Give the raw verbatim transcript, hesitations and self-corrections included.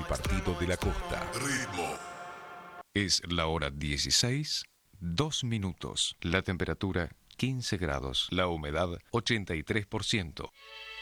el partido de la costa. Ritmo. Es la hora dieciséis, dos minutos. La temperatura quince grados. La humedad ochenta y tres por ciento.